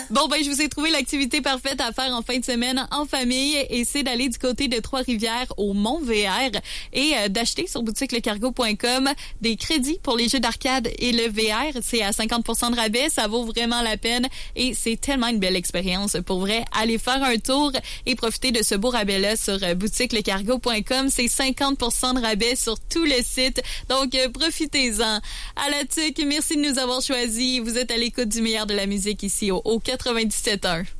Bon, ben, je vous ai trouvé l'activité parfaite à faire en fin de semaine en famille et c'est d'aller du côté de Trois-Rivières au Mont-VR et d'acheter sur boutiquelecargo.com des crédits pour les jeux d'arcade et le VR. C'est à 50% de rabais. Ça vaut vraiment la peine et c'est tellement une belle expérience. Pour vrai, allez faire un tour et profiter de ce beau rabais-là sur boutiquelecargo.com. C'est 50% de rabais sur tout le site. Donc, profitez-en. À la TUC, merci de nous avoir choisis. Vous êtes à l'écoute du meilleur de la musique ici au 97.1.